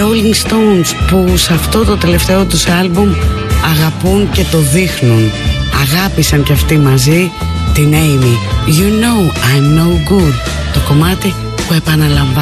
Rolling Stones, που σε αυτό το τελευταίο τους άλμπουμ αγαπούν και το δείχνουν. Αγάπησαν και αυτοί μαζί την Amy. You know I'm no good, το κομμάτι που επαναλαμβάνω.